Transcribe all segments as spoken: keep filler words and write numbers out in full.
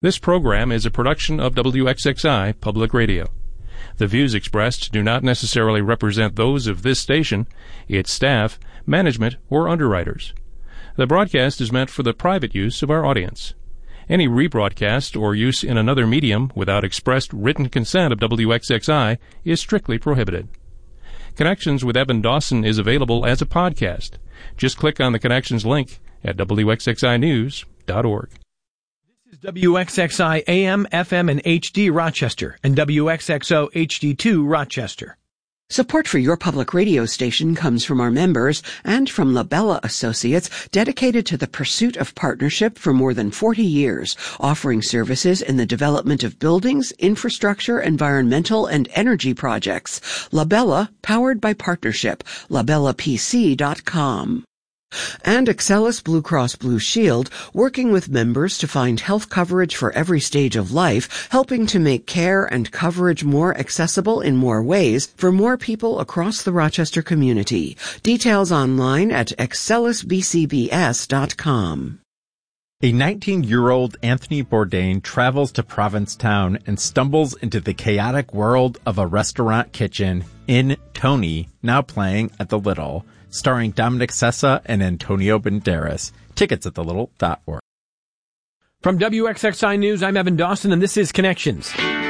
This program is a production of W X X I Public Radio. The views expressed do not necessarily represent those of this station, its staff, management, or underwriters. The broadcast is meant for the private use of our audience. Any rebroadcast or use in another medium without expressed written consent of W X X I is strictly prohibited. Connections with Evan Dawson is available as a podcast. Just click on the Connections link at W X X I news dot org. This is W X X I A M, F M, and H D Rochester, and W X X O H D two Rochester. Support for your public radio station comes from our members and from Labella Associates, dedicated to the pursuit of partnership for more than forty years, offering services in the development of buildings, infrastructure, environmental, and energy projects. Labella, powered by partnership. labella p c dot com. And Excellus Blue Cross Blue Shield, working with members to find health coverage for every stage of life, helping to make care and coverage more accessible in more ways for more people across the Rochester community. Details online at excellus b c b s dot com. A nineteen-year-old Anthony Bourdain travels to Provincetown and stumbles into the chaotic world of a restaurant kitchen in Tony, now playing at the Little, starring Dominic Sessa and Antonio Banderas. Tickets at the little dot org. From W X X I News, I'm Evan Dawson, and this is Connections.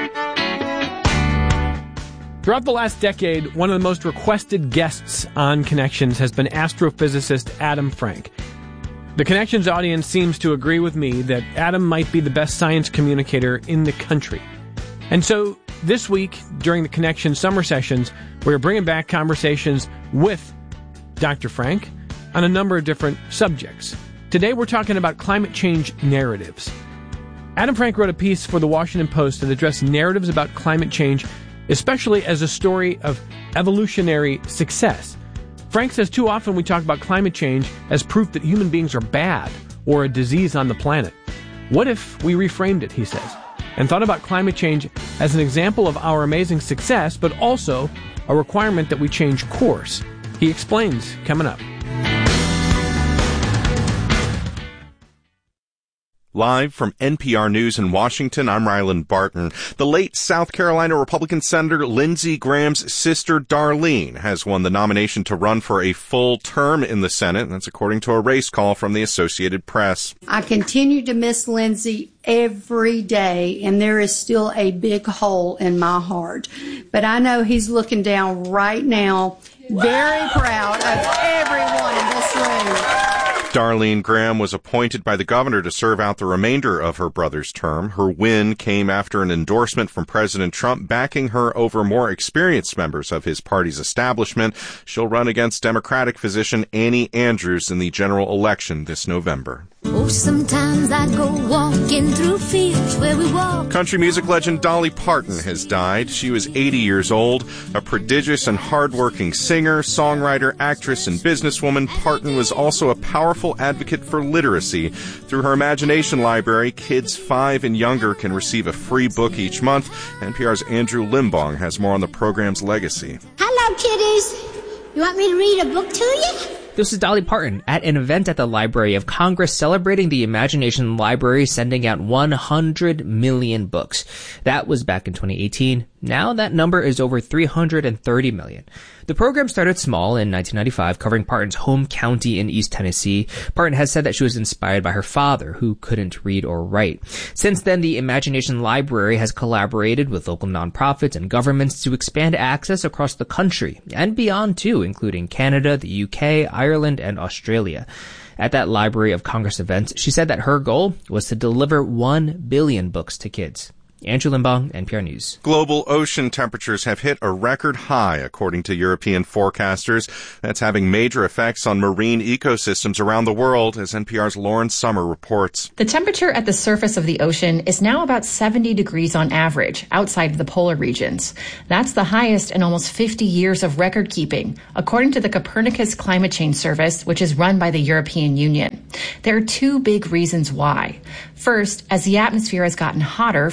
Throughout the last decade, one of the most requested guests on Connections has been astrophysicist Adam Frank. The Connections audience seems to agree with me that Adam might be the best science communicator in the country. And so this week, during the Connections summer sessions, we're bringing back conversations with Doctor Frank on a number of different subjects. Today we're talking about climate change narratives. Adam Frank wrote a piece for the Washington Post that addressed narratives about climate change, especially as a story of evolutionary success. Frank says too often we talk about climate change as proof that human beings are bad or a disease on the planet. What if we reframed it, he says, and thought about climate change as an example of our amazing success, but also a requirement that we change course? He explains coming up. Live from N P R News in Washington, I'm Ryland Barton. The late South Carolina Republican Senator Lindsey Graham's sister Darlene has won the nomination to run for a full term in the Senate. That's according to a race call from the Associated Press. I continue to miss Lindsey every day, and there is still a big hole in my heart. But I know he's looking down right now, very proud of everyone in this room. Darlene Graham was appointed by the governor to serve out the remainder of her brother's term. Her win came after an endorsement from President Trump backing her over more experienced members of his party's establishment. She'll run against Democratic physician Annie Andrews in the general election this November. Oh, sometimes I go walking through fields where we walk. Country music legend Dolly Parton has died. She was eighty years old. A prodigious and hardworking singer, songwriter, actress, and businesswoman, Parton was also a powerful advocate for literacy. Through her Imagination Library, kids five and younger can receive a free book each month. N P R's Andrew Limbong has more on the program's legacy. Hello, kiddies. You want me to read a book to you? This is Dolly Parton at an event at the Library of Congress celebrating the Imagination Library sending out one hundred million books. That was back in twenty eighteen. Now that number is over three hundred thirty million. The program started small in nineteen ninety-five, covering Parton's home county in East Tennessee. Parton has said that she was inspired by her father, who couldn't read or write. Since then, the Imagination Library has collaborated with local nonprofits and governments to expand access across the country and beyond too, including Canada, the U K, Ireland, and Australia. At that Library of Congress event, she said that her goal was to deliver one billion books to kids. Andrew Limbong, N P R News. Global ocean temperatures have hit a record high, according to European forecasters. That's having major effects on marine ecosystems around the world, as N P R's Lauren Summer reports. The temperature at the surface of the ocean is now about seventy degrees on average outside of the polar regions. That's the highest in almost fifty years of record keeping, according to the Copernicus Climate Change Service, which is run by the European Union. There are two big reasons why. First, as the atmosphere has gotten hotter from burning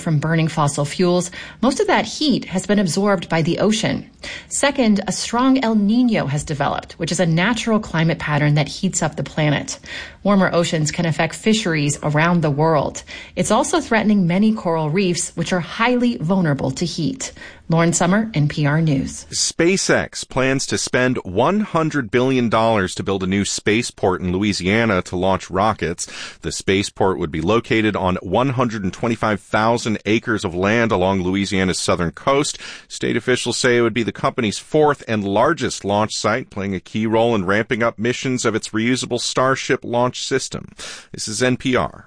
burning fossil fuels, most of that heat has been absorbed by the ocean. Second, a strong El Niño has developed, which is a natural climate pattern that heats up the planet. Warmer oceans can affect fisheries around the world. It's also threatening many coral reefs, which are highly vulnerable to heat. Lauren Summer, N P R News. SpaceX plans to spend one hundred billion dollars to build a new spaceport in Louisiana to launch rockets. The spaceport would be located on one hundred twenty-five thousand acres of land along Louisiana's southern coast. State officials say it would be the company's fourth and largest launch site, playing a key role in ramping up missions of its reusable Starship launch system. This is N P R.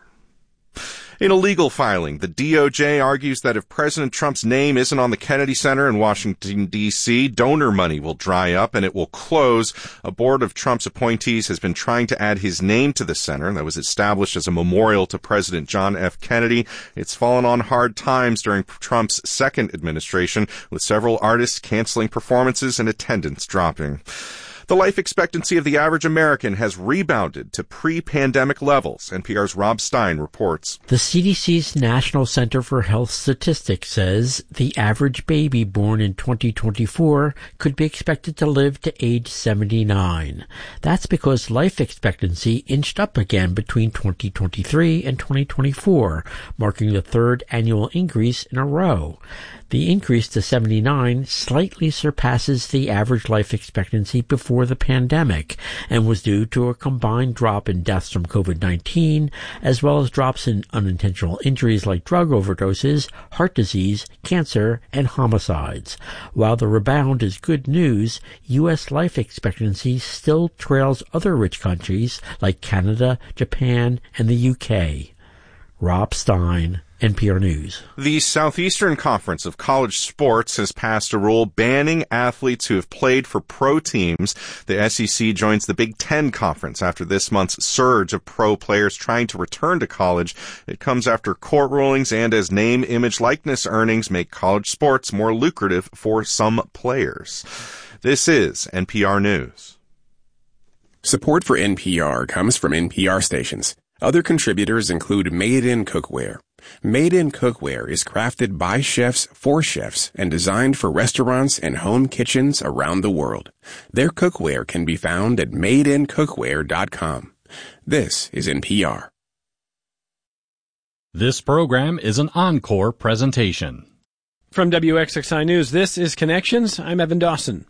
In a legal filing, the D O J argues that if President Trump's name isn't on the Kennedy Center in Washington, D C, donor money will dry up and it will close. A board of Trump's appointees has been trying to add his name to the center that was established as a memorial to President John F. Kennedy. It's fallen on hard times during Trump's second administration, with several artists canceling performances and attendance dropping. The life expectancy of the average American has rebounded to pre-pandemic levels. N P R's Rob Stein reports. The C D C's National Center for Health Statistics says the average baby born in twenty twenty-four could be expected to live to age seventy-nine. That's because life expectancy inched up again between twenty twenty-three and twenty twenty-four, marking the third annual increase in a row. The increase to seventy-nine slightly surpasses the average life expectancy before the pandemic and was due to a combined drop in deaths from COVID nineteen, as well as drops in unintentional injuries like drug overdoses, heart disease, cancer, and homicides. While the rebound is good news, U S life expectancy still trails other rich countries like Canada, Japan, and the U K. Rob Stein, N P R News. The Southeastern Conference of College Sports has passed a rule banning athletes who have played for pro teams. The S E C joins the Big Ten Conference after this month's surge of pro players trying to return to college. It comes after court rulings and as name, image, likeness earnings make college sports more lucrative for some players. This is N P R News. Support for N P R comes from N P R stations. Other contributors include Made in Cookware. Made in Cookware is crafted by chefs for chefs and designed for restaurants and home kitchens around the world. Their cookware can be found at made in cookware dot com. This is N P R. This program is an encore presentation. From W X X I News, this is Connections. I'm Evan Dawson.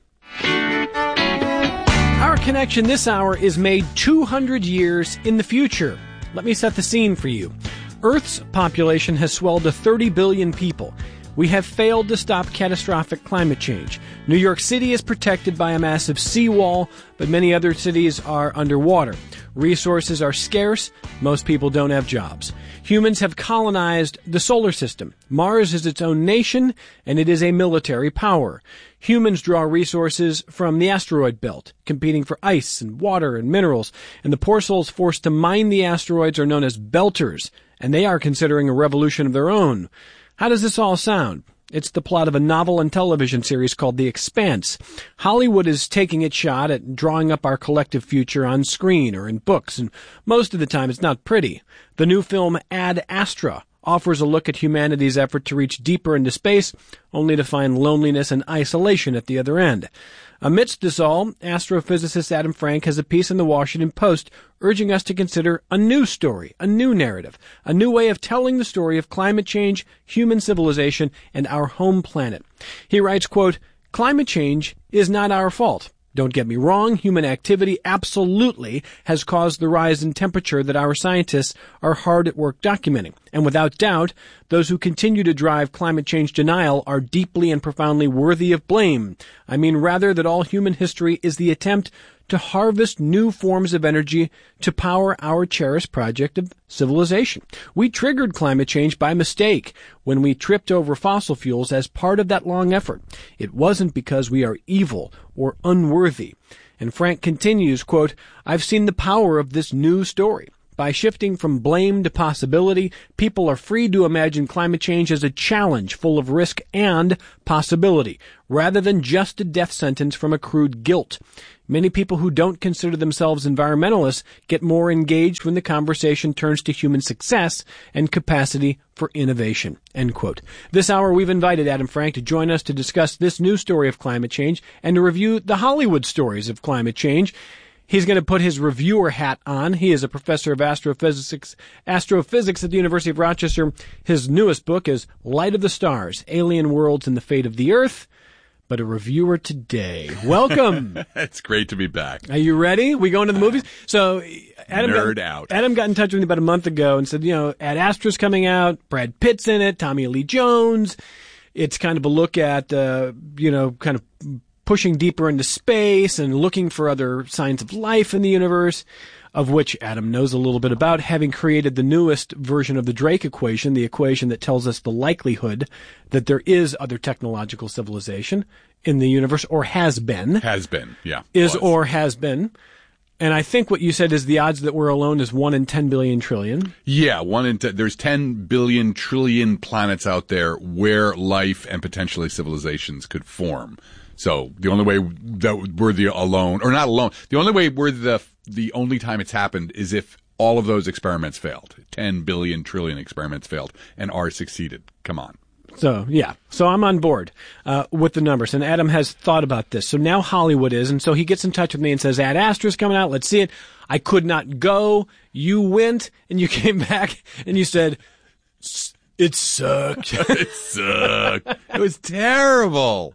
Our connection this hour is made two hundred years in the future. Let me set the scene for you. Earth's population has swelled to thirty billion people. We have failed to stop catastrophic climate change. New York City is protected by a massive seawall, but many other cities are underwater. Resources are scarce. Most people don't have jobs. Humans have colonized the solar system. Mars is its own nation, and it is a military power. Humans draw resources from the asteroid belt, competing for ice and water and minerals, and the poor souls forced to mine the asteroids are known as belters, and they are considering a revolution of their own. How does this all sound? It's the plot of a novel and television series called The Expanse. Hollywood is taking its shot at drawing up our collective future on screen or in books, and most of the time it's not pretty. The new film Ad Astra offers a look at humanity's effort to reach deeper into space, only to find loneliness and isolation at the other end. Amidst this all, astrophysicist Adam Frank has a piece in the Washington Post urging us to consider a new story, a new narrative, a new way of telling the story of climate change, human civilization, and our home planet. He writes, quote, "Climate change is not our fault. Don't get me wrong, human activity absolutely has caused the rise in temperature that our scientists are hard at work documenting. And without doubt, those who continue to drive climate change denial are deeply and profoundly worthy of blame. I mean rather that all human history is the attempt to harvest new forms of energy to power our cherished project of civilization. We triggered climate change by mistake when we tripped over fossil fuels as part of that long effort. It wasn't because we are evil or unworthy." And Frank continues, quote, "I've seen the power of this new story. By shifting from blame to possibility, people are free to imagine climate change as a challenge full of risk and possibility, rather than just a death sentence from accrued guilt. Many people who don't consider themselves environmentalists get more engaged when the conversation turns to human success and capacity for innovation." End quote. This hour, we've invited Adam Frank to join us to discuss this new story of climate change and to review the Hollywood stories of climate change. He's going to put his reviewer hat on. He is a professor of astrophysics, astrophysics at the University of Rochester. His newest book is Light of the Stars, Alien Worlds and the Fate of the Earth. But a reviewer today. Welcome. It's great to be back. Are you ready? We going to the movies? So Adam Nerd got, out. Adam got in touch with me about a month ago and said, you know, Ad Astra's coming out. Brad Pitt's in it. Tommy Lee Jones. It's kind of a look at, uh, you know, kind of pushing deeper into space and looking for other signs of life in the universe, of which Adam knows a little bit about, having created the newest version of the Drake equation, the equation that tells us the likelihood that there is other technological civilization in the universe, or has been. Has been, yeah. Is was. or has been. And I think what you said is the odds that we're alone is one in ten billion trillion. Yeah, one in ten. There's ten billion trillion planets out there where life and potentially civilizations could form. So the only way that we're the alone, or not alone, the only way we're the the only time it's happened is if all of those experiments failed. ten billion trillion experiments failed, and ours succeeded. Come on. So, yeah. So I'm on board uh, with the numbers, and Adam has thought about this. So now Hollywood is, and so he gets in touch with me and says, Ad Astra's coming out. Let's see it. I could not go. You went, and you came back, and you said, it sucked. It sucked. It was terrible.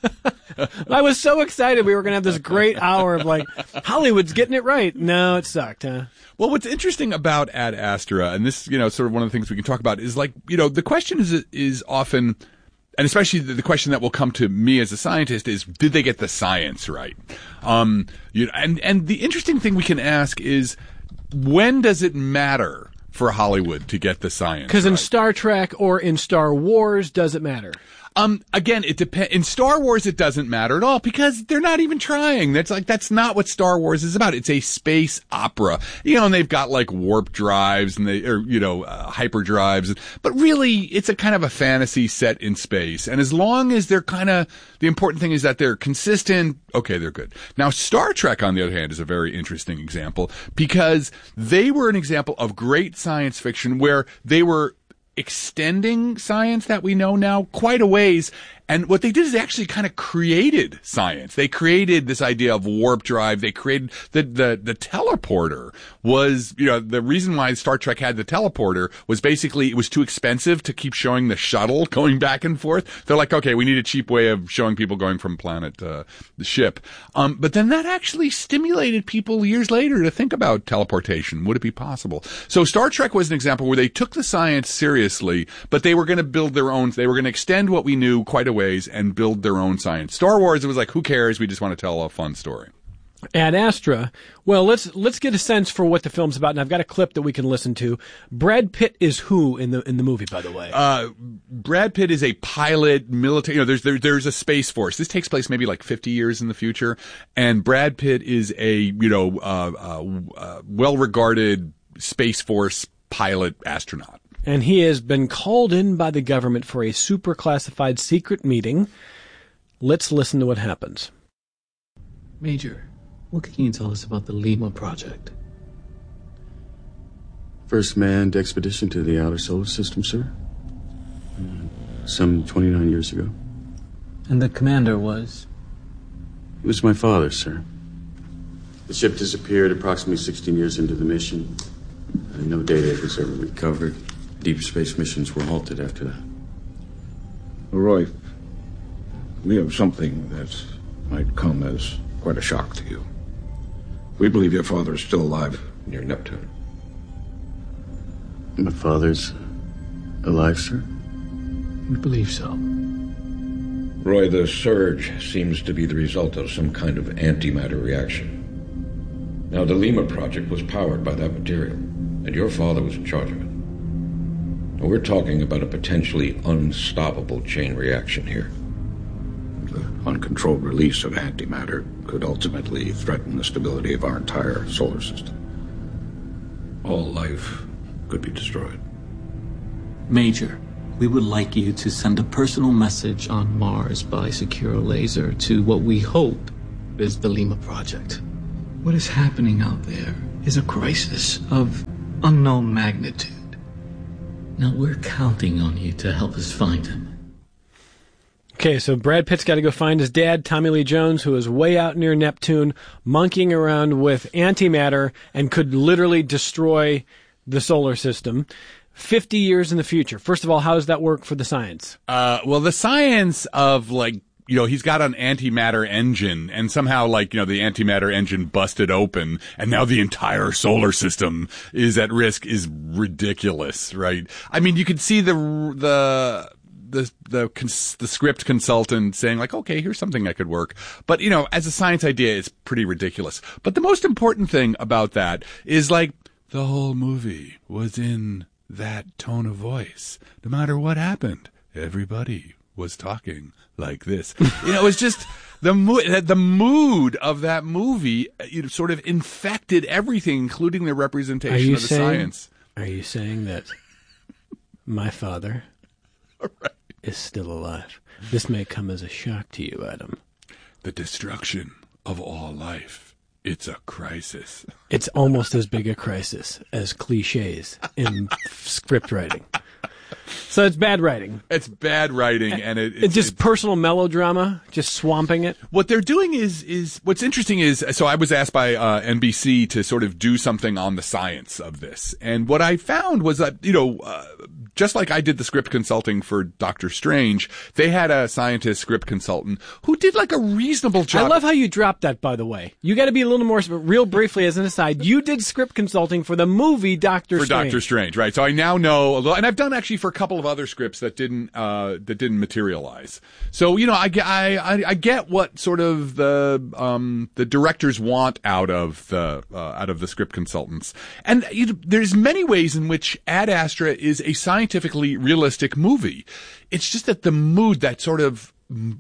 I was so excited we were going to have this great hour of like, Hollywood's getting it right. No, it sucked, huh? Well, what's interesting about Ad Astra, and this, you know, sort of one of the things we can talk about is like, you know, the question is, is often, and especially the, the question that will come to me as a scientist is, did they get the science right? Um, you know, and, and the interesting thing we can ask is, when does it matter for Hollywood to get the science right? Because in Star Trek or in Star Wars, does it matter? Um, again, it depends. In Star Wars, it doesn't matter at all because they're not even trying. That's like, that's not what Star Wars is about. It's a space opera, you know, and they've got like warp drives and they, or, you know, uh, hyperdrives, but really it's a kind of a fantasy set in space. And as long as they're kind of, the important thing is that they're consistent. Okay, they're good. Now, Star Trek, on the other hand, is a very interesting example because they were an example of great science fiction where they were extending science that we know now quite a ways. And what they did is they actually kind of created science. They created this idea of warp drive. They created the, the, the teleporter was, you know, the reason why Star Trek had the teleporter was basically it was too expensive to keep showing the shuttle going back and forth. They're like, okay, we need a cheap way of showing people going from planet to the ship. Um, but then that actually stimulated people years later to think about teleportation. Would it be possible? So Star Trek was an example where they took the science seriously, but they were going to build their own, they were going to extend what we knew quite a ways and build their own science. Star Wars, it was like, who cares? We just want to tell a fun story. Ad Astra. Well, let's let's get a sense for what the film's about, and I've got a clip that we can listen to. Brad Pitt is who in the in the movie, by the way? Uh, Brad Pitt is a pilot, military. You know, there's there, there's a space force. This takes place maybe like fifty years in the future, and Brad Pitt is a you know uh, uh, uh, well-regarded space force pilot astronaut. And he has been called in by the government for a super classified secret meeting. Let's listen to what happens. Major, what can you tell us about the Lima project? First manned expedition to the outer solar system, sir. Uh, some twenty-nine years ago. And the commander was? It was my father, sir. The ship disappeared approximately sixteen years into the mission. Uh, no data was ever recovered. Deep space missions were halted after that. Roy, we have something that might come as quite a shock to you. We believe your father is still alive near Neptune. My father's alive, sir? We believe so. Roy, the surge seems to be the result of some kind of antimatter reaction. Now, the Lima project was powered by that material, and your father was in charge of it. Now, we're talking about a potentially unstoppable chain reaction here. The uncontrolled release of antimatter could ultimately threaten the stability of our entire solar system. all life could be destroyed. Major, we would like you to send a personal message on Mars by secure laser to what we hope is the Lima Project. What is happening out there is a crisis of unknown magnitude. Now we're counting on you to help us find him. Okay, so Brad Pitt's got to go find his dad, Tommy Lee Jones, who is way out near Neptune, monkeying around with antimatter and could literally destroy the solar system. fifty years in the future. First of all, how does that work for the science? Uh, well, the science of, like, you know, he's got an antimatter engine, and somehow, like, you know, the antimatter engine busted open, and now the entire solar system is at risk is ridiculous, right? I mean, you could see the, the, the, the, cons- the script consultant saying, like, okay, here's something that could work. But, you know, as a science idea, it's pretty ridiculous. But the most important thing about that is, like, the whole movie was in that tone of voice. No matter what happened, everybody was talking like this. You know, it was just the mood, the mood of that movie, you know, sort of infected everything, including the representation of the saying, science. Are you saying that my father right. is still alive? This may come as a shock to you, Adam. The destruction of all life. It's a crisis. It's almost as big a crisis as cliches in script writing. So it's bad writing. It's bad writing, and it, it's, it's just it's, personal melodrama, just swamping it. What they're doing is is what's interesting is so I was asked by uh, N B C to sort of do something on the science of this, and what I found was that you know. Uh, Just like I did the script consulting for Doctor Strange, they had a scientist script consultant who did like a reasonable job. I love how you dropped that, by the way. You got to be a little more, real briefly as an aside, you did script consulting for the movie Doctor for Strange. For Doctor Strange, right. So I now know, a little, and I've done actually for a couple of other scripts that didn't, uh, that didn't materialize. So, you know, I, I, I get what sort of the, um, the directors want out of the, uh, out of the script consultants. And you know, there's many ways in which Ad Astra is a scientific scientifically realistic movie. It's just that the mood, that sort of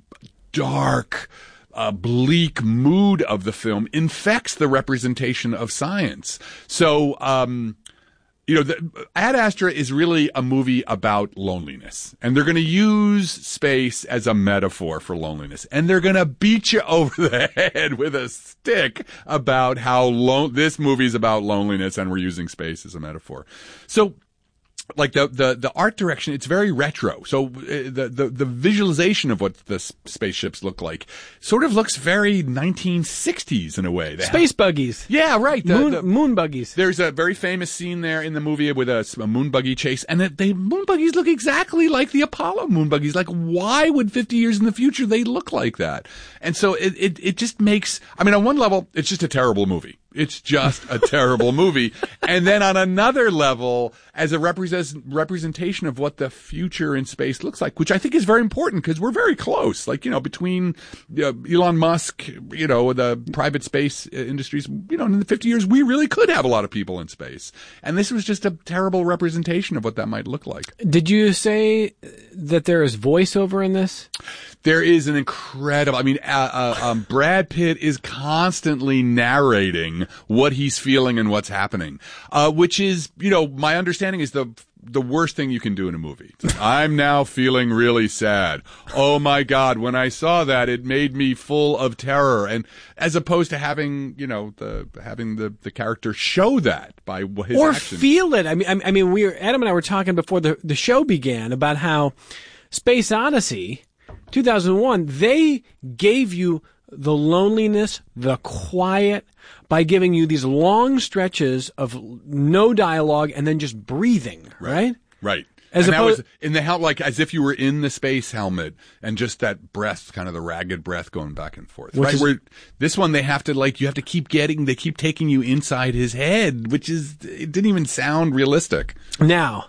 dark, uh, bleak mood of the film infects the representation of science. So, um, you know, the, Ad Astra is really a movie about loneliness, and they're going to use space as a metaphor for loneliness, and they're going to beat you over the head with a stick about how lo- this movie is about loneliness, and we're using space as a metaphor. So, like the, the, the art direction, it's very retro. So uh, the, the, the visualization of what the s- spaceships look like sort of looks very nineteen sixties in a way. They Space have, buggies. Yeah, right. The, moon, the, moon buggies. There's a very famous scene there in the movie with a, a moon buggy chase, and the, the moon buggies look exactly like the Apollo moon buggies. Like, why would fifty years in the future they look like that? And so it, it, it just makes, I mean, on one level, it's just a terrible movie. It's just a terrible movie. And then on another level, as a represent, representation of what the future in space looks like, which I think is very important because we're very close. Like, you know, between uh, Elon Musk, you know, the private space industries, you know, in the fifty years, we really could have a lot of people in space. And this was just a terrible representation of what that might look like. Did you say that there is voiceover in this? There is an incredible, I mean, uh, uh, um, Brad Pitt is constantly narrating what he's feeling and what's happening, uh, which is, you know, my understanding is the the worst thing you can do in a movie. Like, I'm now feeling really sad. Oh my God, when I saw that, it made me full of terror. And as opposed to having, you know, the having the, the character show that by his or actions. feel it. I mean, I mean, we were, Adam and I were talking before the the show began about how Space Odyssey two thousand one, they gave you the loneliness, the quiet, by giving you these long stretches of no dialogue and then just breathing, right? Right. As and opposed, that was in the hel- like as if you were in the space helmet and just that breath, kind of the ragged breath going back and forth. Right. Is, Where this one, they have to like, you have to keep getting, they keep taking you inside his head, which is, it didn't even sound realistic. Now,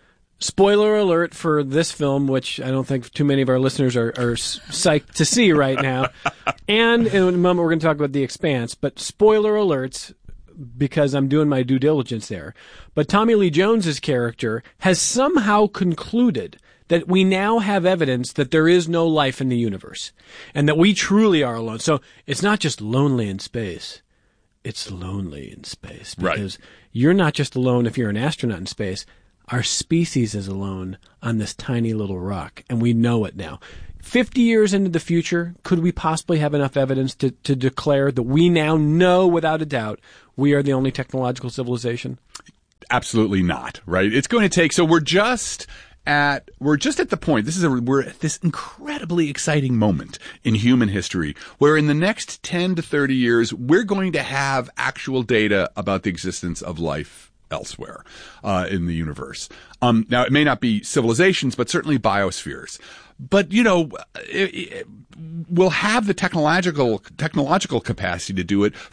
spoiler alert for this film, which I don't think too many of our listeners are, are psyched to see right now. And in a moment, we're going to talk about The Expanse, but spoiler alerts, because I'm doing my due diligence there. But Tommy Lee Jones's character has somehow concluded that we now have evidence that there is no life in the universe and that we truly are alone. So it's not just lonely in space. it's lonely in space Right. because you're not just alone if you're an astronaut in space. Our species is alone on this tiny little rock, and we know it now. Fifty years into the future, could we possibly have enough evidence to, to declare that we now know without a doubt we are the only technological civilization? Absolutely not, right? It's going to take, so we're just at, we're just at the point, this is a, we're at this incredibly exciting moment in human history where in the next ten to thirty years, we're going to have actual data about the existence of life elsewhere uh, in the universe. Um, now, it may not be civilizations, but certainly biospheres. But, you know, it, it, we'll have the technological technological capacity to do it